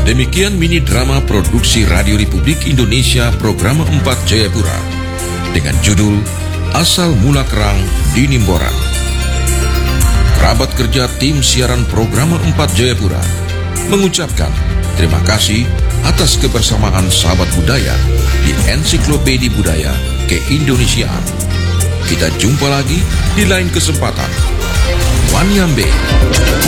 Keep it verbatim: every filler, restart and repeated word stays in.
Demikian mini drama produksi Radio Republik Indonesia Program empat Jayapura dengan judul Asal Mula Kerang di Nimboran. Kerabat kerja tim siaran Program empat Jayapura mengucapkan terima kasih atas kebersamaan sahabat budaya di Ensiklopedi Budaya Keindonesiaan. Kita jumpa lagi di lain kesempatan. Wanyambe.